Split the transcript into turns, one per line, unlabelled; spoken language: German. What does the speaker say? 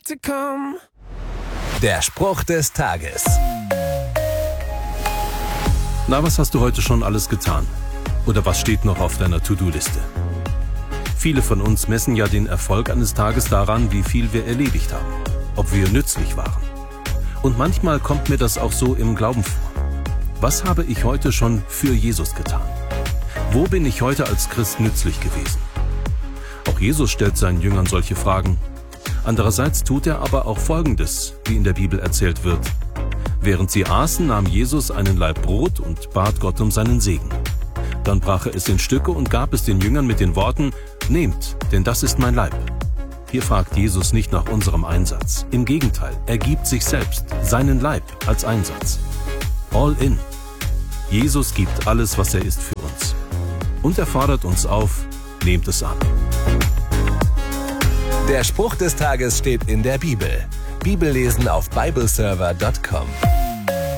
to come.
Der Spruch des Tages.
Na, was hast du heute schon alles getan? Oder was steht noch auf deiner To-Do-Liste? Viele von uns messen ja den Erfolg eines Tages daran, wie viel wir erledigt haben, ob wir nützlich waren. Und manchmal kommt mir das auch so im Glauben vor. Was habe ich heute schon für Jesus getan? Wo bin ich heute als Christ nützlich gewesen? Auch Jesus stellt seinen Jüngern solche Fragen. Andererseits tut er aber auch Folgendes, wie in der Bibel erzählt wird. Während sie aßen, nahm Jesus einen Laib Brot und bat Gott um seinen Segen. Dann brach er es in Stücke und gab es den Jüngern mit den Worten: Nehmt, denn das ist mein Leib. Hier fragt Jesus nicht nach unserem Einsatz. Im Gegenteil, er gibt sich selbst, seinen Leib, als Einsatz. All in. Jesus gibt alles, was er ist, für uns. Und er fordert uns auf: Nehmt es an.
Der Spruch des Tages steht in der Bibel. Bibellesen auf bibleserver.com.